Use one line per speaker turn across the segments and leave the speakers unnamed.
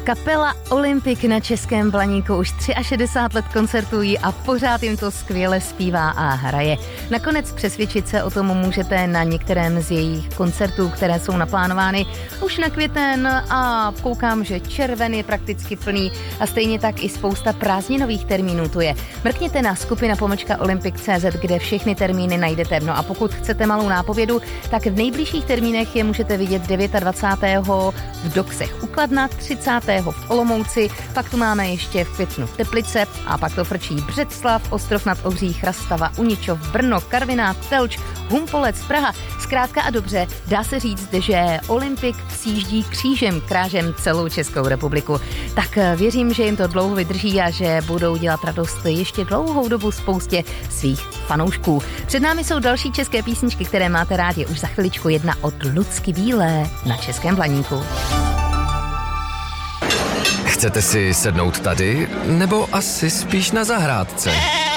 Kapela Olympik na Českém Blaníku už 63 let koncertují a pořád jim to skvěle zpívá a hraje. Nakonec přesvědčit se o tom můžete na některém z jejich koncertů, které jsou naplánovány už na květen a koukám, že červen je prakticky plný a stejně tak i spousta prázdninových termínů tu je. Mrkněte na skupina-olympik.cz, kde všechny termíny najdete. No a pokud chcete malou nápovědu, tak v nejbližších termínech je můžete vidět 29. v Doxech u Kladna, 30. v Olomouci, pak tu máme ještě v květnu Teplice a pak to frčí Břeclav, Ostrov nad Ohří, Chrastava, Uničov, Brno, Karviná, Telč, Humpolec, Praha. Zkrátka a dobře, dá se říct, že Olympik sjíždí krážem celou Českou republiku. Tak věřím, že jim to dlouho vydrží a že budou dělat radost ještě dlouhou dobu spoustě svých fanoušků. Před námi jsou další české písničky, které máte rádi. Už za chviličku jedna od Lucky Bílé na Českém Blaníku.
Chcete si sednout tady, nebo asi spíš na zahrádce?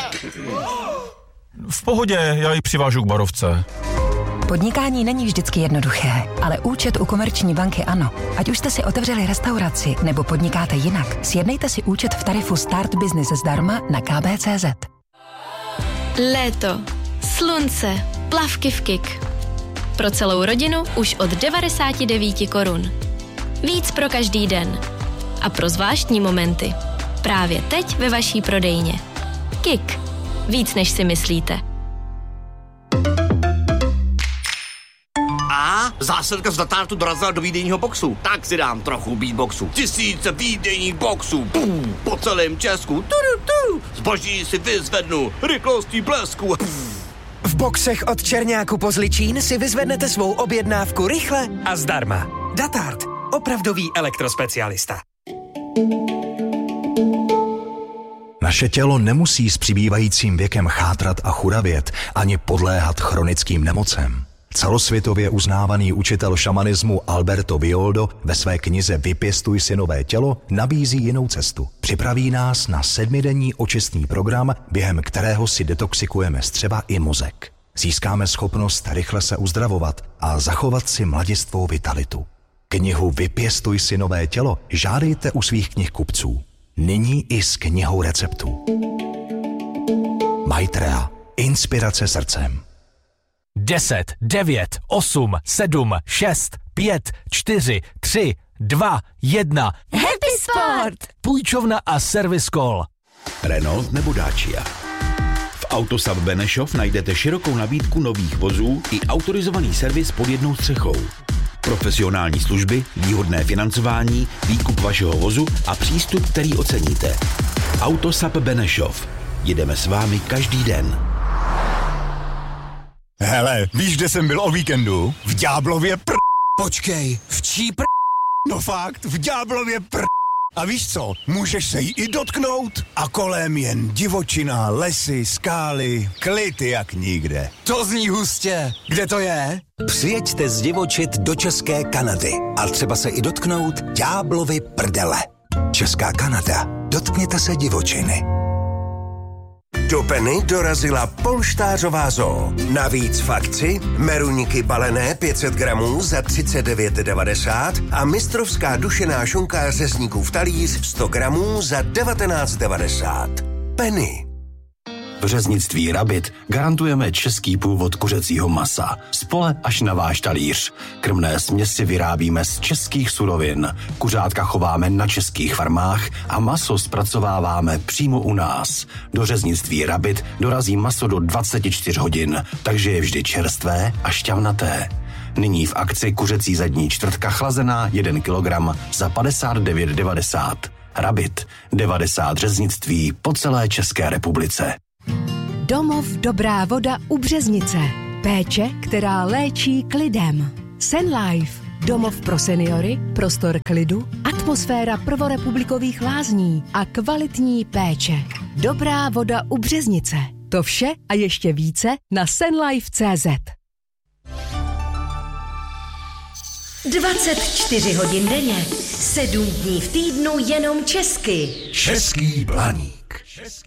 V pohodě, já ji přivážu k barovce.
Podnikání není vždycky jednoduché, ale účet u Komerční banky ano. Ať už jste si otevřeli restauraci nebo podnikáte jinak, sjednejte si účet v tarifu Start Business zdarma na kb.cz.
Léto, slunce, plavky v KIK. Pro celou rodinu už od 99 korun. Víc pro každý den. A pro zvláštní momenty. Právě teď ve vaší prodejně. KIK. Víc než si myslíte.
A zásilka z Datártu dorazila do výdejního boxu. Tak si dám trochu beatboxu. Tisíce výdejních boxů. Pum, po celém Česku. Zboží si vyzvednu. Rychlostí blesku.
V boxech od Černáku po Zličín si vyzvednete svou objednávku rychle a zdarma. Datart. Opravdový elektrospecialista.
Naše tělo nemusí s přibývajícím věkem chátrat a churavět ani podléhat chronickým nemocem. Celosvětově uznávaný učitel šamanismu Alberto Villoldo ve své knize Vypěstuj si nové tělo nabízí jinou cestu. Připraví nás na 7denní očistný program, během kterého si detoxikujeme střeva i mozek. Získáme schopnost rychle se uzdravovat a zachovat si mladistvou vitalitu. Knihu Vypěstuj si nové tělo žádejte u svých knihkupců. Nyní i s knihou receptů. Maitreya. Inspirace srdcem.
10, 9, 8, 7, 6, 5, 4, 3, 2, 1.
Happy Sport!
Půjčovna a servis call.
Renault nebo Dacia. V Autosap Benešov najdete širokou nabídku nových vozů i autorizovaný servis pod jednou střechou. Profesionální služby, výhodné financování, výkup vašeho vozu a přístup, který oceníte. Autosap Benešov. Jedeme s vámi každý den.
Hele, víš, kde jsem byl o víkendu? V Ďáblově
Počkej, v čí
No fakt, v Ďáblově A víš co, můžeš se jí i dotknout. A kolem jen divočina, lesy, skály, klid jak nikde.
To zní hustě. Kde to je?
Přijeďte zdivočit do České Kanady a třeba se i dotknout Ďáblovy prdele. Česká Kanada. Dotkněte se divočiny.
Do Penny dorazila polštářová zoo. Navíc fakci, meruňky balené 500 gramů za 39,90 a mistrovská dušená šunka řezníkův talíř 100 gramů za 19,90. Penny.
V řeznictví Rabit garantujeme český původ kuřecího masa. Z pole až na váš talíř. Krmné směsi vyrábíme z českých surovin. Kuřátka chováme na českých farmách a maso zpracováváme přímo u nás. Do řeznictví Rabit dorazí maso do 24 hodin, takže je vždy čerstvé a šťavnaté. Nyní v akci kuřecí zadní čtvrtka chlazená 1 kg za 59,90. Rabit. 90 řeznictví po celé České republice.
Domov Dobrá voda u Březnice. Péče, která léčí klidem. Senlife. Domov pro seniory, prostor klidu, atmosféra prvorepublikových lázní a kvalitní péče. Dobrá voda u Březnice. To vše a ještě více na senlife.cz.
24 hodin denně, 7 dní v týdnu jenom česky.
Český Blaník.